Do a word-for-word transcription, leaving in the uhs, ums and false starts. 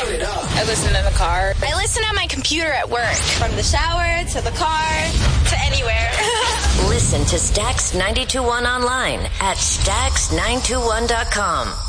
Turn it up. I listen in the car. I listen on my computer at work. From the shower to the car to anywhere. Listen to Stax ninety-two point one online at stax nine two one dot com.